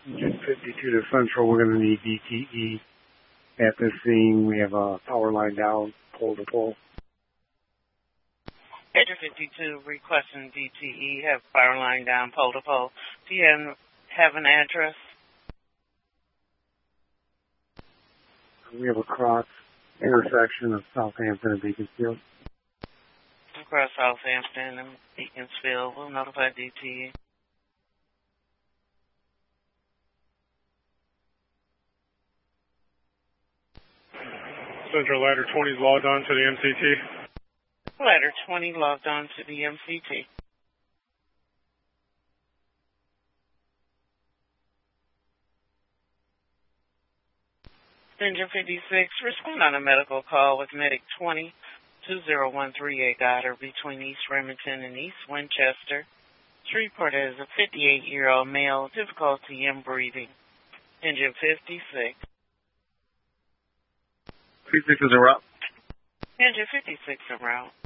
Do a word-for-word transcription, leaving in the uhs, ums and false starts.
Engine fifty-two to Central, we're going to need D T E at this scene. We have a power line down, pole to pole. Engine fifty-two requesting D T E, have power line down, pole to pole. Do you have, have an address? We have a cross intersection of Southampton and Beaconsfield. Across Southampton and Beaconsfield, we'll notify D T E. Central Ladder twenty is logged on to the M C T. Ladder twenty logged on to the M C T. Engine fifty-six, respond on a medical call with Medic twenty, two zero one three eight Goddard between East Remington and East Winchester. It's reported as a fifty-eight-year-old male, difficulty in breathing. Engine fifty-six. fifty-six is en route. Engine fifty-six en route.